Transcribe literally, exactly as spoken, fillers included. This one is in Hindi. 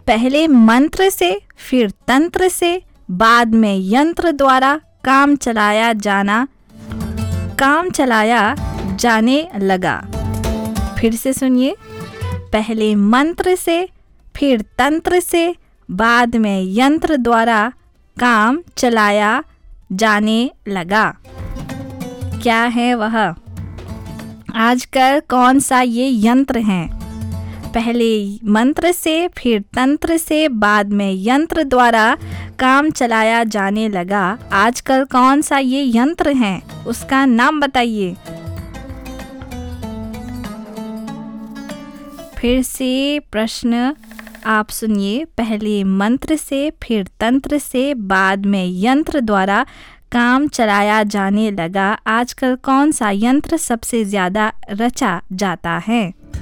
पहले मंत्र से फिर तंत्र से बाद में यंत्र द्वारा काम चलाया जाना काम चलाया जाने लगा। फिर से सुनिए, पहले मंत्र से फिर तंत्र से बाद में यंत्र द्वारा काम चलाया जाने लगा। क्या है वह? आजकल कौन सा ये यंत्र है? पहले मंत्र से फिर तंत्र से बाद में यंत्र द्वारा काम चलाया जाने लगा। आजकल कौन सा ये यंत्र है? उसका नाम बताइए। फिर से प्रश्न आप सुनिए, पहले मंत्र से फिर तंत्र से बाद में यंत्र द्वारा काम चलाया जाने लगा। आजकल कौन सा यंत्र सबसे ज़्यादा रचा जाता है?